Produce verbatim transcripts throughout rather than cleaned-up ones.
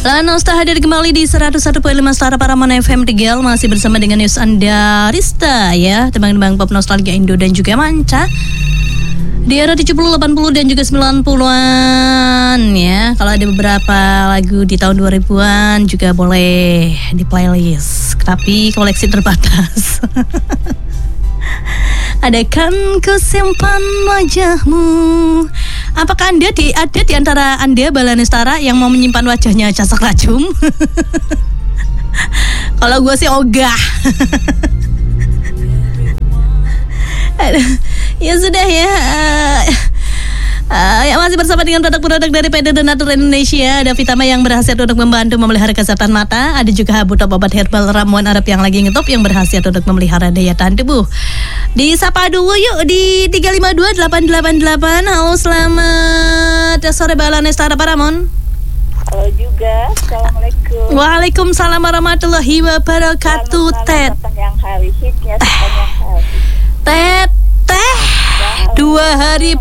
Lanosta hadir kembali di seratus satu koma lima Stara Paramon F M Tegal. Masih bersama dengan news Anda Rista ya, tembang-tembang pop nostalgia Indo dan juga manca di era tujuh puluh, delapan puluh dan juga sembilan puluhan ya. Kalau ada beberapa lagu di tahun dua ribuan juga boleh di playlist, tapi koleksi terbatas. Adakan kusimpan wajahmu. Apakah Anda di, ada di antara Anda Balanestara yang mau menyimpan wajahnya Casak Racum? Kalau gue sih ogah. Ya sudah ya. Uh, ya masih bersama dengan produk-produk dari P D Donatur Indonesia. Ada Vitama yang berkhasiat untuk membantu memelihara kesehatan mata. Ada juga Habu Top obat herbal ramuan Arab yang lagi ngetop yang berkhasiat untuk memelihara daya tahan tubuh. Di sapa dulu yuk di tiga lima dua delapan delapan delapan. Halo, selamat sore Balanestara Paramon. Halo juga. Assalamualaikum. Waalaikumsalam warahmatullahi wabarakatuh. Tet. Sepanjang hari hitnya sepanjang hari. Tet. Teh dua hari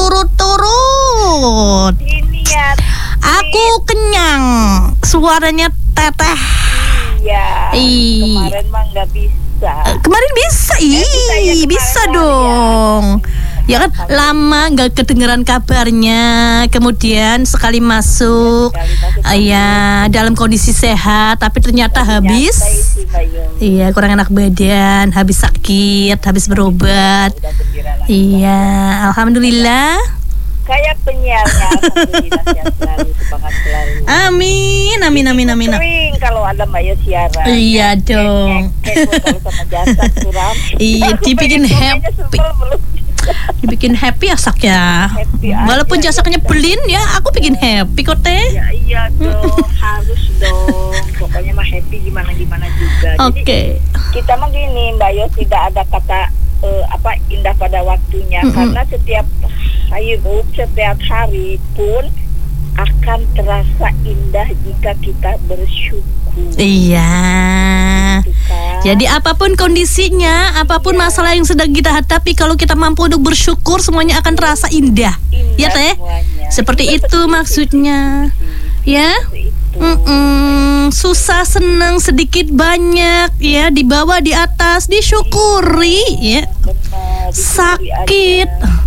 berturut-turut. Ini ya. Aku kenyang. Suaranya teteh. Iya. Ih. Kemarin mah nggak bisa. Kemarin bisa, ih, eh, bisa dong. Ya. Ya kan, lama nggak kedengeran kabarnya. Kemudian sekali masuk, uh, ya dalam kondisi sehat, tapi ternyata habis. Iya, kurang enak badan, habis sakit, habis berobat. Iya, alhamdulillah. Kayak penyiarnya, alhamdulillah sehat selalu, semangat selalu. Amin, amin, amin, amin. Sering kalau ada Mbak Yo siaran. Iya dong. Kalau sama jasa suram. Iya, dibikin happy. Dibikin happy asaknya. Walaupun jasaknya belin ya, aku bikin happy kok teh. Ya, iya dong, harus dong. Pokoknya mah happy gimana-gimana juga. Oke. Okay. Jadi kita mah gini Mbak Yo, tidak ada kata uh, apa indah pada waktunya. Mm-hmm. Karena setiap hidup, setiap hari pun akan terasa indah jika kita bersyukur. Iya. Jadi apapun kondisinya, apapun ya, masalah yang sedang kita hadapi, kalau kita mampu untuk bersyukur, semuanya akan terasa indah. Indah ya teh? Semuanya. Seperti itu, itu maksudnya. Ya. Mm-mm. Susah, senang, sedikit, banyak, ya, di bawah, di atas, disyukuri, ya. Benar, sakit, aja.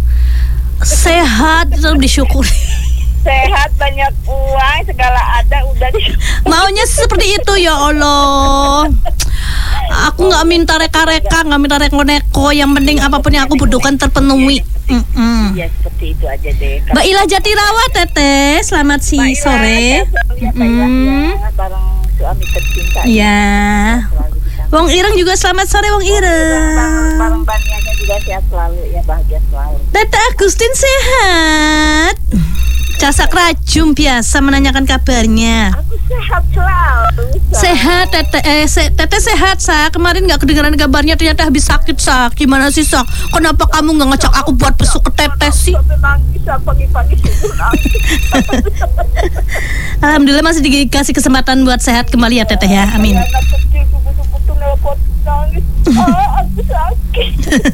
Sehat, tetap disyukuri. Sehat, banyak uang, segala ada, udah di... Maunya seperti itu ya Allah. Aku nggak minta reka-reka, nggak minta reko-neko. Yang penting apapun yang aku butuhkan terpenuhi. Iya, seperti itu aja deh. Mbak Ilah Jatirawat, Teteh. Selamat si Mbak sore. Mm. Bareng suami tercinta. Iya. Wong Ireng juga selamat sore, Wong Ireng. Bareng Banianya juga sehat selalu, ya bahagia selalu. Teteh Agustin sehat. Casak Racum biasa menanyakan kabarnya. Aku sehat selalu. Sehat, Teteh, eh, se- Teteh sehat, Sa. Kemarin nggak kedengaran kabarnya, ternyata habis sakit, Sa. Gimana sih, Sa? Kenapa kamu nggak ngajak aku buat besok ke Teteh sih? Nangis, pagi-pagi nangis. Alhamdulillah masih dikasih kesempatan buat sehat kembali ya, Teteh ya. Amin. Anak kecil butuh-butuh nelpon nangis. Ah, aku sakit.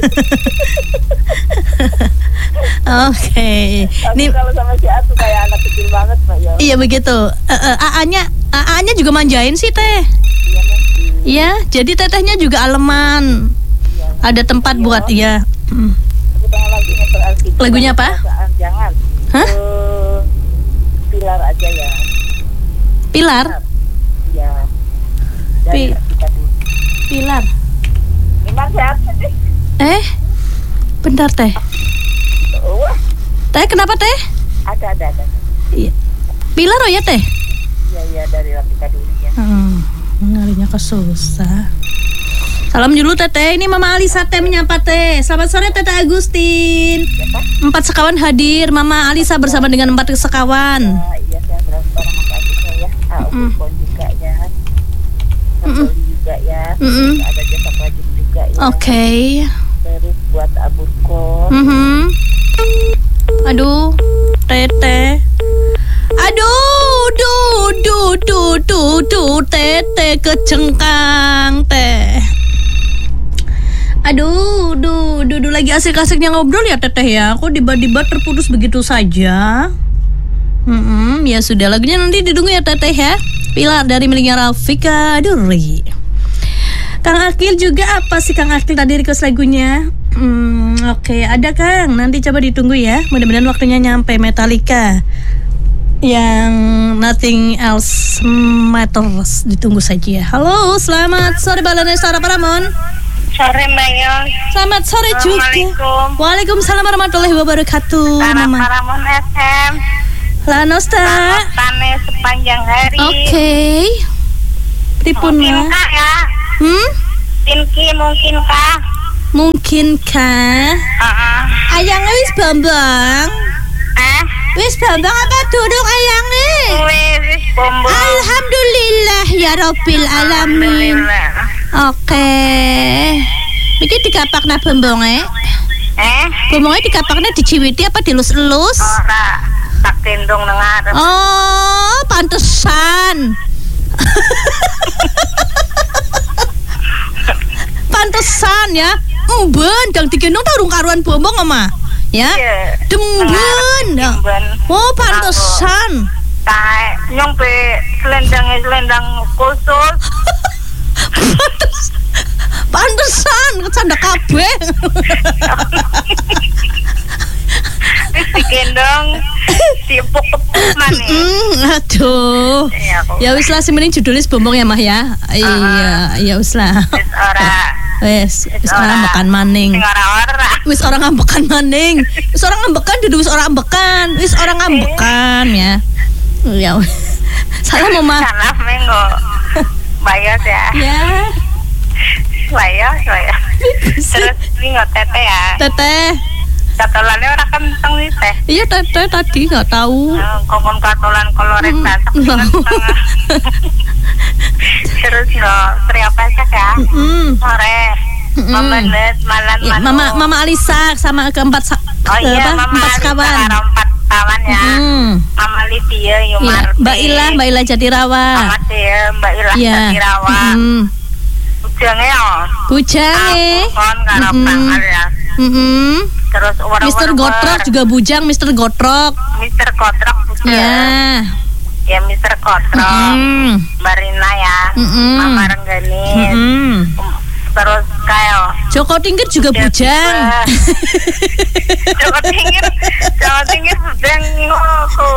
Oke. Nih kalau sama si Atu kayak anak kecil banget, Pak ya. Iya begitu. Uh, uh, A A-nya, A A-nya juga manjain sih teh. Iya, iya. Jadi tetehnya juga aleman. Iya, ada tempat iya, buat ya. Hmm. Lagunya, berarti, lagunya apa? Jangan. Hah? Uh, Pilar aja ya. Pilar? Iya. Pi- Pilar. Memang sehat sih. Eh, bentar teh. Oh. Teh kenapa teh? Ada ada ada. Iya. Pilar oh ya teh? Iya iya dari Ratika dulu ya. Hmm, ngarinya kesusah. Salam dulu Teteh. Ini Mama Alisa teh menyapa teh. Selamat sore Teteh Agustin. Ya, empat sekawan hadir. Mama Alisa bersama dengan empat sekawan. Ya, iya saya bersama Mas Alisa ya. Ah, mm. juga ya. Mm. juga ya. Mm. Ada jasa pajak juga ya. Oke. Okay. Terus buat Aburko. Mm-hmm. Aduh, Teteh. Aduh, duh, duh, duh, duh, duh, Teteh kecengkang teh. Aduh, duh, duh, duh, lagi asik-asiknya ngobrol ya Teteh ya. Kok tiba-tiba terputus begitu saja? Mm-mm, ya sudah, lagunya nanti ditunggu ya Teteh ya. Pilar dari miliknya Rafika Duri. Kang Akil juga apa sih Kang Akil tadi request lagunya? Hmm, Oke, okay. Ada Kang. Nanti coba ditunggu ya. Mudah-mudahan waktunya nyampe. Metallica yang Nothing Else Matters. Ditunggu saja. Halo, selamat sore Balanesa Paramon. Sore Mbak Yos. Selamat sore juga. Waalaikumsalam warahmatullahi wabarakatuh. Mama Paramon S M. Lanosta. Tane sepanjang hari. Oke. Okay. Pripun mungkinkah ya? Hmm? Tinki mungkinkah? Mungkinkah? Uh-uh. Ayangnya wis bambang. Eh? Wis bambang apa durung ayangnya? Wis bambang. Alhamdulillah ya Rabbil alamin. Oke. Okay. Iki dikapakna bambangnya? Eh? Bambangnya dikapakna dijiwiti apa dilus-elus? Ora. Tak tendong nang ngarep. Oh, pantesan. Pantesan ya. Emben dang digendong tarung karuan bombong ama. Ya. Yeah. Demben. Oh, pantesan. Kae nyompe selendang-selendang khusus. Pantes. Pantesan kecanda kabeh. Wis digendong dipuk-puk maneh. Mm, aduh. Ya wis lah sementing judulnya bombong ya Mah ya. Iya, ya wis lah. Wis ora. Wis, wis ora ambekan maning. Sing ora-ora. Wis ora ngambekan maning. Wis ora ngambekan dudu wis ora ambekan. Wis ora ngambekan ya. Ya. Salam Mama. Salam menggo. Bayar ya. Ya. Bayar, bayar. Terus ini nggak teteh ya. Teteh. Katolannya orang kenteng nih teh. Iya teteh tadi nggak tahu. Nah, kokon katolan koloret masak dengan setengah. Terus nggak teriak pesek ya. Mm. Sore. Mm. Mama Net, malam Ya, Mama Mama Alisa sama keempat sa- oh iya, apa? Mama empat Alisa kawan. karo empat kawan ya. Mm. Mama Lydia, Yumar. Ya, Mbak Ilah, Mbak Ilah Jatirawa. Mama Tia, Mbak Ilah Ya. Jatirawa. Mm. Bujangnya ya. Bujange. Kon karo Mm-mm. Pangal ya. Mm-mm. Terus Mister Gotrok juga bujang, Mister Gotrok. Mister Gotrok bujang. Ya. Ya Mister Gotrok. Mm. Marina ya. Mm-mm. Mama Rengganis. Mm-mm. Terus kayak Joko Tingkir juga bujang. Joko Tingkir, Joko Tingkir bujang ngoku.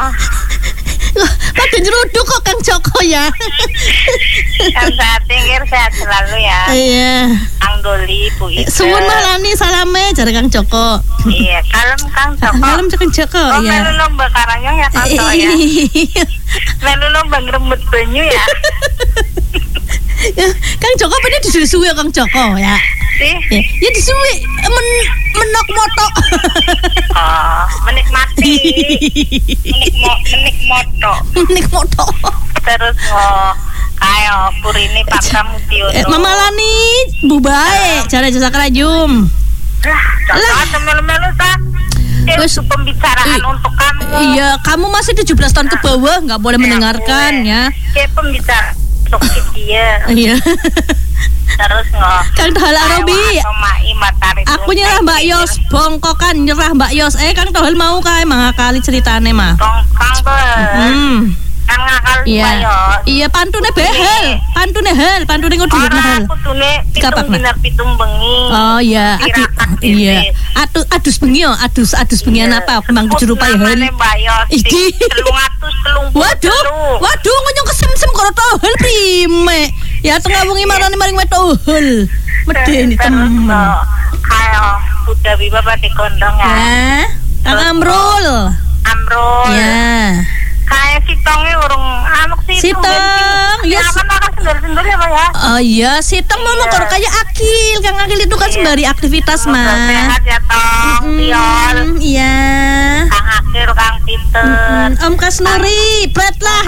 Pada nyeruduk kok Kang Joko ya. Kang Saat Tingkir sehat selalu ya. Iya. Kang Doli, Bu Ida. Suwun malani salame jare Kang Joko. Iya, kalem Kang Joko. Kalem Kang Joko oh, ya. Melu lomba karangnya ya Kang Joko ya. Melu lomba ngerembet banyu ya. Ya, Kang Joko bener disusu ya Kang Joko ya. Sih. Ya, ya disuwi men menok moto. Oh, menikmati. Menikmo menik moto. Menik moto. Terus oh kayak Purini Pak Pramudiono. Eh, Mama Lani Bu bae jare jasa kerajum. Lah, jangan melu-melu tak. Itu pembicaraan i- untuk kamu. Iya, kamu masih tujuh belas tahun ke bawah, nggak boleh mendengarkan ya. Kayak pembicara untuk dia. Iya. Terus nggak. Kang Dahal Arobi. Aku nyerah Mbak Yos, bongkokan nyerah Mbak Yos. Eh Kang Dahal mau kae mangakali ceritane mah. Bongkang ber. Hmm. Kan ngakal Iya. Mbak Yos. Iya pantune behel, pantune hel, pantune ngudu Ora behel. kudune pitung Dikapakna. dina pitung bengi. Oh iya, adu, Tirakat iya. dhewe. Adu adus bengi yo, adus adus bengian Iya. apa? Kembang jerupai hel. Namane Mbak Yos. Idi. telung atus telung puluh Waduh, telu. waduh ngunyung kesem-sem karo tohel prime. Ya tengah wengi marane maring tohel. Medeni temen. Kayak Buddha Biba pada kondong ya. Ya, Kang Amrul. Amrul. Ya. Kayak sitongnya urung anuk sih. Sitong, ya, Ya kan orang sendiri-sendiri ya Pak ya. Oh iya, Sitong mau Iya. karo kayak Akil. Kang Akil itu kan Iya. sembari aktivitas Semoga mah. sehat ya Tong, Piol, Hmm, iya. Kang Akhir, Kang Peter. Hmm, Om Kasnuri, pret lah.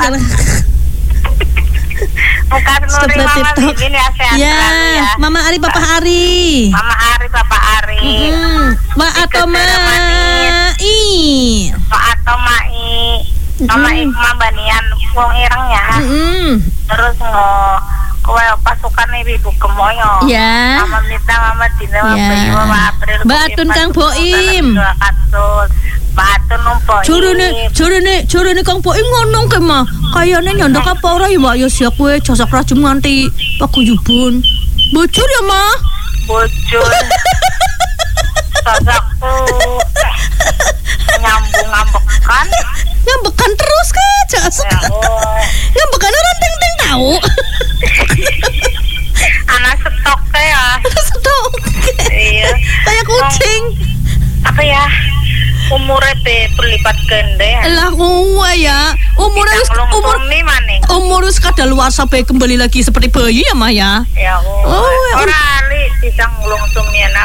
Bukan Nuri Stop Mama TikTok. Bikin ya sehat Ya, selalu ya. Mama Ari, Papa Ari. Mama Ari, Papa Ari. Hmm, Mbak Atoma. Ih. Pak Atomai. Mama Mm-mm. Ikma Banian wong ireng ya. Mm-mm. Terus ngo kowe pasukan ibu gemoyo. Ya. Mama Mita, Mama Dina, Mama Ya. Bayu, Mama April. Mbak Atun, Kang Boim. Dua kasus. Batu numpuk. Jarene, jarene, jarene Kang Boim ngono ke mah. Kayane nyondak apa ora ya, Mbak ya siap kowe jasak rajum nganti paguyuban. Bocor ya, Mah? Bocor. Sosokku nyambung ngambekan. Ngambekan terus kan, jasak. Ya, oh. Ngambekan orang teng-teng tahu. Anak stok ya. Anak stok. Iya. Kayak kucing. Apa ya? Umurnya be berlipat ganda. Lah kowe ya. Umurnya wis umur umur wis kadaluwarsa bae kembali lagi seperti bayi ya, Mah ya. Ya, oh. Oh, ora ali bisa nglungsum yen